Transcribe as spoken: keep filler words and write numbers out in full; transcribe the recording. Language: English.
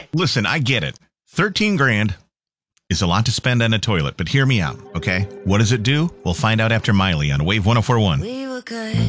Listen, I get it. thirteen grand is a lot to spend on a toilet, but hear me out, okay? What does it do? We'll find out after Miley on Wave one oh four one. We were good.